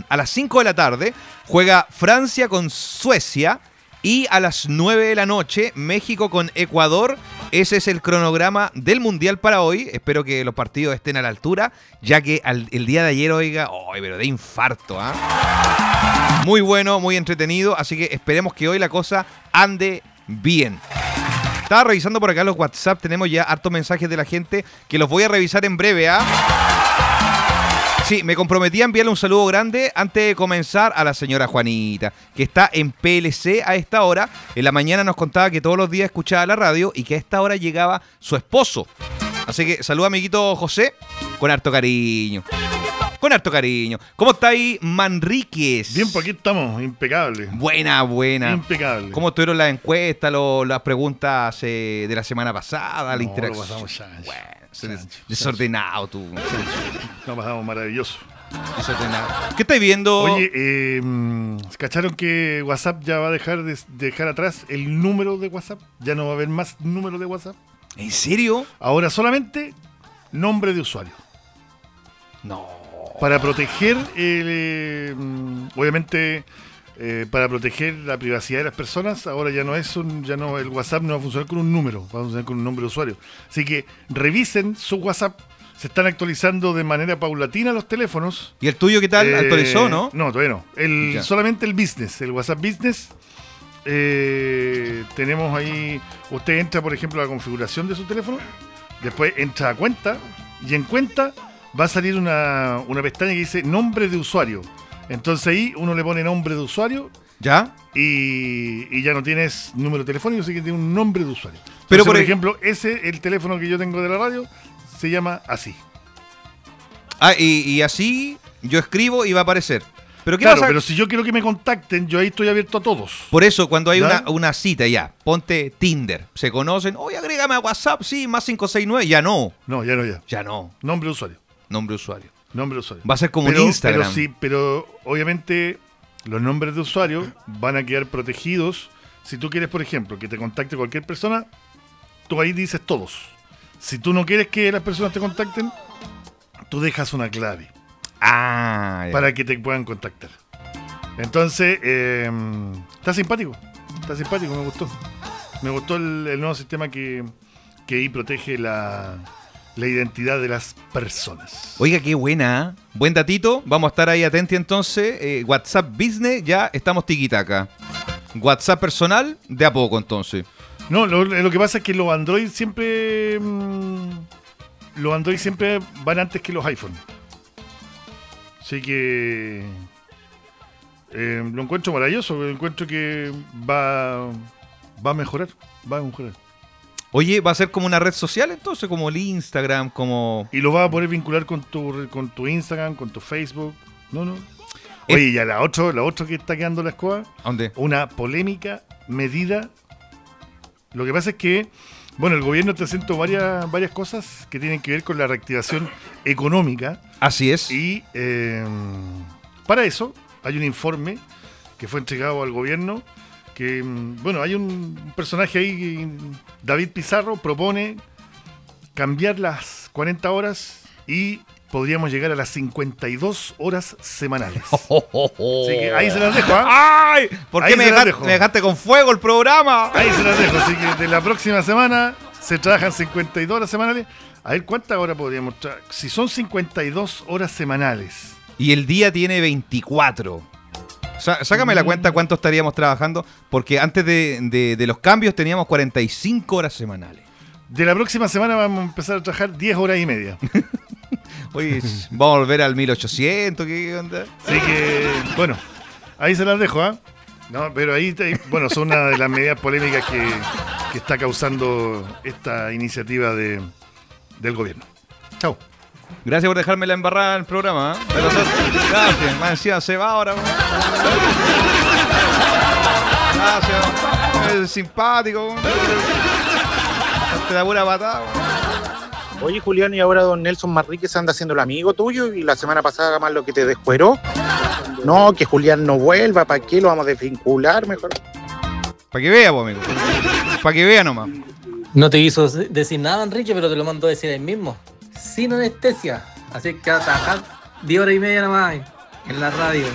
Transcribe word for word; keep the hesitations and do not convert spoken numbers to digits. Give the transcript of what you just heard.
A las cinco de la tarde juega Francia con Suecia y a las nueve de la noche México con Ecuador. Ese es el cronograma del Mundial para hoy. Espero que los partidos estén a la altura, ya que al, el día de ayer, oiga, ¡ay, pero de infarto! ¿ah? Muy bueno, muy entretenido, así que esperemos que hoy la cosa ande bien. Estaba revisando por acá los WhatsApp, tenemos ya hartos mensajes de la gente que los voy a revisar en breve, ¿ah? Sí, me comprometí a enviarle un saludo grande antes de comenzar a la señora Juanita, que está en P L C a esta hora. En la mañana nos contaba que todos los días escuchaba la radio y que a esta hora llegaba su esposo. Así que saluda, amiguito José, con harto cariño. Con harto cariño. ¿Cómo está ahí, Manríquez? Bien, por aquí estamos, impecable. Buena, buena. Impecable. ¿Cómo estuvieron las encuestas, lo, las preguntas eh, de la semana pasada, no, la interacción? Lo pasamos ya. Bueno, Chancho, desordenado tú. Lo pasamos maravilloso. Desordenado. ¿Qué estáis viendo? Oye, eh, ¿cacharon que WhatsApp ya va a dejar de dejar atrás el número de WhatsApp? Ya no va a haber más número de WhatsApp. ¿En serio? Ahora solamente nombre de usuario. No. Para proteger, el, eh, obviamente, eh, para proteger la privacidad de las personas, ahora ya no es un, ya no, el WhatsApp no va a funcionar con un número, va a funcionar con un nombre de usuario. Así que revisen su WhatsApp, se están actualizando de manera paulatina los teléfonos. ¿Y el tuyo qué tal? Eh, ¿Actualizó, no? No, todavía no. El, Ya. solamente el business, el WhatsApp Business. Eh, tenemos ahí, usted entra, por ejemplo, a la configuración de su teléfono, después entra a cuenta, y en cuenta va a salir una, una pestaña que dice nombre de usuario. Entonces ahí uno le pone nombre de usuario ¿Ya? y, y ya no tienes número telefónico, sino que tiene un nombre de usuario. Entonces, Pero por, por ejemplo, ese, el teléfono que yo tengo de la radio, se llama así. Ah, y, y así yo escribo y va a aparecer. ¿Pero qué Claro, pasa? pero si yo quiero que me contacten, yo ahí estoy abierto a todos. Por eso, cuando hay ¿Ya? una, una cita ya, ponte Tinder, se conocen, oye, agrégame a WhatsApp, sí, más cinco seis nueve, ya no, No, ya no, ya. ya no, Nombre de usuario. nombre de usuario. Nombre de usuario. Va a ser como pero, un Instagram. Pero sí, pero obviamente los nombres de usuario van a quedar protegidos. Si tú quieres, por ejemplo, que te contacte cualquier persona, tú ahí dices todos. Si tú no quieres que las personas te contacten, tú dejas una clave Ah, ya. para que te puedan contactar. Entonces, eh, está simpático. Está simpático, me gustó. Me gustó el, el nuevo sistema que, que ahí protege la, la identidad de las personas. Oiga, qué buena, ¿eh? Buen datito, vamos a estar ahí atentos entonces. Eh, WhatsApp Business, ya estamos tiquitaca. WhatsApp personal, de a poco entonces. No, lo, lo que pasa es que los Android siempre. Mmm, los Android siempre van antes que los iPhone. Así que. Eh, lo encuentro maravilloso. Lo encuentro que va. Va a mejorar. Va a mejorar. Oye, ¿va a ser como una red social entonces? Como el Instagram, como... Y lo vas a poder vincular con tu, con tu Instagram, con tu Facebook. No, no. Oye, y a la otra, la otra que está quedando la escoba. ¿Dónde? Una polémica medida. Lo que pasa es que, bueno, el gobierno está haciendo varias, varias cosas que tienen que ver con la reactivación económica. Así es. Y eh, para eso hay un informe que fue entregado al gobierno. Que, bueno, hay un personaje ahí, David Pizarro, propone cambiar las cuarenta horas y podríamos llegar a las cincuenta y dos horas semanales. Así que ahí se las dejo, ¿ah? ¡Ay! ¿Por Ahí qué me se las dejaste, dejo. me dejaste con fuego el programa? Ahí se las dejo. Así que de la próxima semana se trabajan cincuenta y dos horas semanales. A ver, ¿cuántas horas podríamos trabajar? Si son cincuenta y dos horas semanales. Y el día tiene veinticuatro. Sá- sácame la cuenta cuánto estaríamos trabajando, porque antes de, de- de los cambios teníamos cuarenta y cinco horas semanales. De la próxima semana vamos a empezar a trabajar diez horas y media. Oye, vamos a volver al mil ochocientos, ¿qué onda? Así que, bueno, ahí se las dejo, ¿ah? No, pero ahí, te- bueno, son una de las medidas polémicas que, que está causando esta iniciativa de, del gobierno. Chao. Gracias por dejarme la embarrada en el programa, ¿eh? Pero, gracias, más encima se va ahora. ¿no? Gracias, es simpático. ¿no? Te da pura patada. ¿no? Oye, Julián, y ahora don Nelson Manríquez anda siendo el amigo tuyo y la semana pasada más lo que te descueró. No, que Julián no vuelva, ¿para qué lo vamos a desvincular mejor? Para que vea, pues, amigo. Para que vea nomás. No te hizo decir nada, Enrique, pero te lo mandó a decir él mismo. Sin anestesia. Así que a trabajar diez horas y media nomás en la radio.